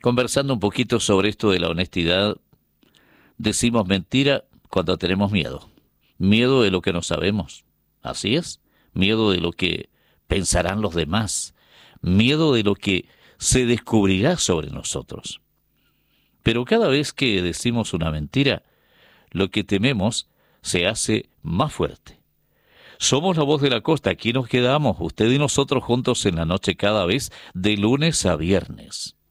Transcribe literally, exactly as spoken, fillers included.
Conversando un poquito sobre esto de la honestidad, decimos mentira cuando tenemos miedo. Miedo de lo que no sabemos. Así es. Miedo de lo que pensarán los demás. Miedo de lo que se descubrirá sobre nosotros. Pero cada vez que decimos una mentira, lo que tememos se hace más fuerte. Somos la voz de la costa, aquí nos quedamos, usted y nosotros juntos en la noche cada vez, de lunes a viernes.